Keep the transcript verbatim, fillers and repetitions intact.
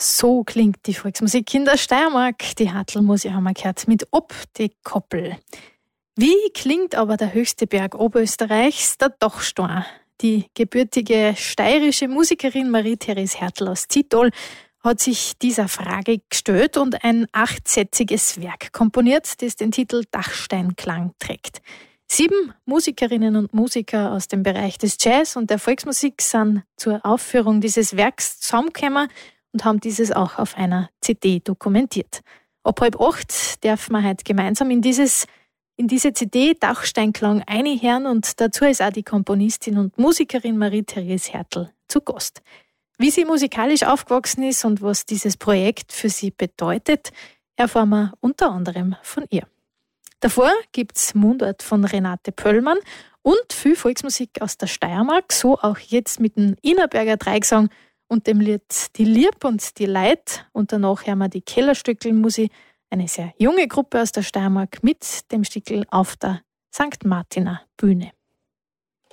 So klingt die Volksmusik in der Steiermark. Die Hartl-Musik haben wir gehört mit Ob die Koppel. Wie klingt aber der höchste Berg Oberösterreichs, der Dachstein? Die gebürtige steirische Musikerin Marie-Therese Hertl aus Zittol hat sich dieser Frage gestellt und ein achtsätziges Werk komponiert, das den Titel Dachsteinklang trägt. Sieben Musikerinnen und Musiker aus dem Bereich des Jazz und der Volksmusik sind zur Aufführung dieses Werks zusammengekommen und haben dieses auch auf einer C D dokumentiert. Ab halb acht dürfen wir heute gemeinsam in, dieses, in diese C D Dachsteinklang einhören und dazu ist auch die Komponistin und Musikerin Marie-Therese Hertl zu Gast. Wie sie musikalisch aufgewachsen ist und was dieses Projekt für sie bedeutet, erfahren wir unter anderem von ihr. Davor gibt's Mundart von Renate Pöllmann und viel Volksmusik aus der Steiermark, so auch jetzt mit dem Innerberger Dreigesang und dem Lied Die Lieb und die Leid. Und danach hören wir die Kellerstöckel-Musik, eine sehr junge Gruppe aus der Steiermark mit dem Stickel auf der Sankt Martiner Bühne.